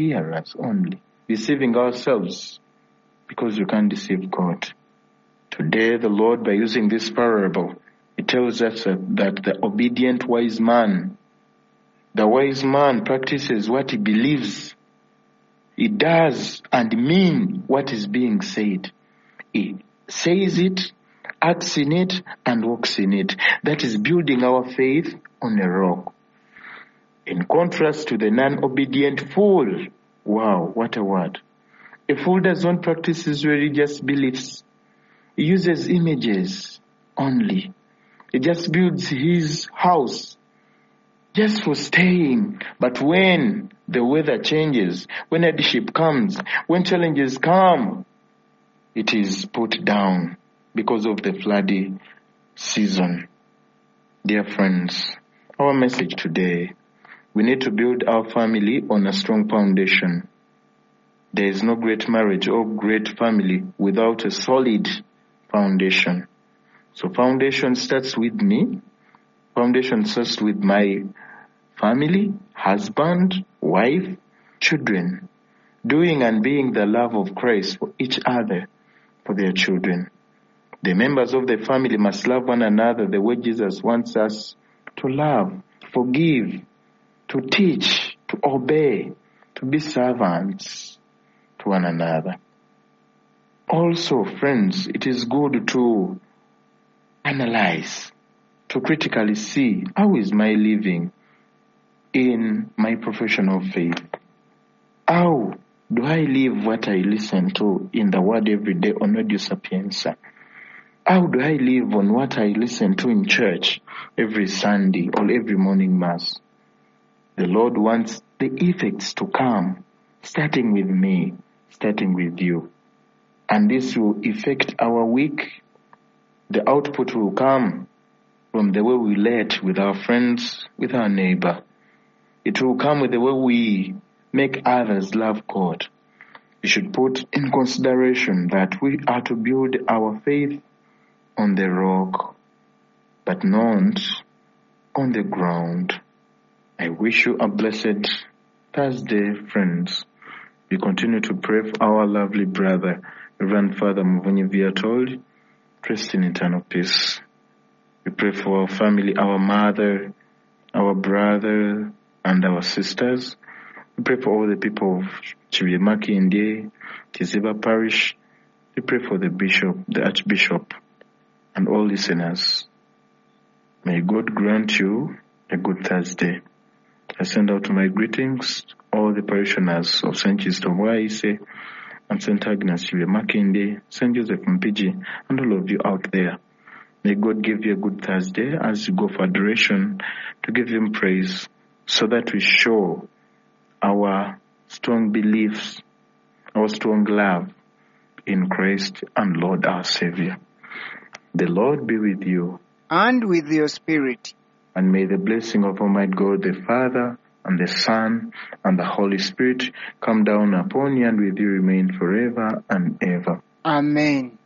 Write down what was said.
hearers only, deceiving ourselves because we can't deceive God. Today, the Lord, by using this parable, He tells us that the obedient wise man, the wise man practices what he believes. He does and mean what is being said. He says it, acts in it, and walks in it. That is building our faith on a rock. In contrast to the non-obedient fool, wow, what a word. A fool does not practice his religious beliefs. He uses images only. He just builds his house just for staying. But when the weather changes, when hardship comes, when challenges come, it is put down because of the floody season. Dear friends, our message today, we need to build our family on a strong foundation. There is no great marriage or great family without a solid foundation. So foundation starts with me. Foundation starts with my family, husband, wife, children, doing and being the love of Christ for each other, for their children. The members of the family must love one another the way Jesus wants us to love, to forgive, to teach, to obey, to be servants to one another. Also, friends, it is good to analyze, to critically see, how is my living in my profession of faith? How do I live what I listen to in the Word every day on Radio Sapienza? How do I live on what I listen to in church every Sunday or every morning mass? The Lord wants the effects to come, starting with me, starting with you. And this will affect our week. The output will come from the way we relate with our friends, with our neighbor. It will come with the way we make others love God. We should put in consideration that we are to build our faith on the rock, but not on the ground. I wish you a blessed Thursday, friends. We continue to pray for our lovely brother, Reverend Father Muvunyi Viatold, rest in eternal peace. We pray for our family, our mother, our brother, and our sisters. We pray for all the people of Chivyemaki Indie, Kiziba Parish. We pray for the bishop, the archbishop, and all listeners. May God grant you a good Thursday. I send out my greetings, all the parishioners of St. Chistom Waise and St. Agnes Chivyemaki Indie, St. Joseph Mpiji, and all of you out there. May God give you a good Thursday as you go for adoration, to give Him praise, so that we show our strong beliefs, our strong love in Christ and Lord our Savior. The Lord be with you. And with your spirit. And may the blessing of Almighty God, the Father, and the Son, and the Holy Spirit come down upon you and with you remain forever and ever. Amen.